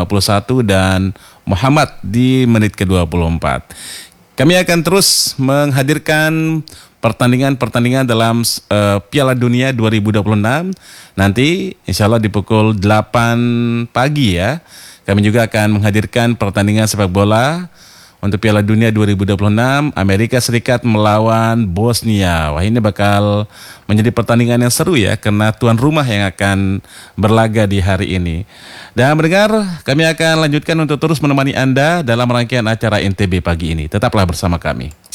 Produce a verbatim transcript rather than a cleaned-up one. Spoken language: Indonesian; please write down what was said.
lima puluh satu dan Muhammad di menit ke dua puluh empat. Kami akan terus menghadirkan pertandingan-pertandingan dalam uh, Piala Dunia dua ribu dua puluh enam. Nanti insya Allah di pukul delapan pagi ya. Kami juga akan menghadirkan pertandingan sepak bola untuk Piala Dunia dua ribu dua puluh enam, Amerika Serikat melawan Bosnia. Wah, ini bakal menjadi pertandingan yang seru ya, karena tuan rumah yang akan berlaga di hari ini. Dan mendengar, kami akan lanjutkan untuk terus menemani Anda dalam rangkaian acara N T B pagi ini. Tetaplah bersama kami.